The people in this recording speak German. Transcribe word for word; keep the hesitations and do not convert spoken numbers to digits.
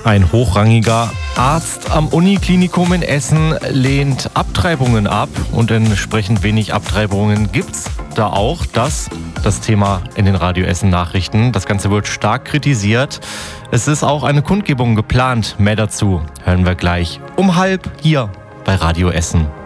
Ein hochrangiger Arzt am Uniklinikum in Essen lehnt Abtreibungen ab und entsprechend wenig Abtreibungen gibt's da auch. Das, das Thema in den Radio Essen Nachrichten. Das Ganze wird stark kritisiert. Es ist auch eine Kundgebung geplant. Mehr dazu hören wir gleich um halb hier bei Radio Essen.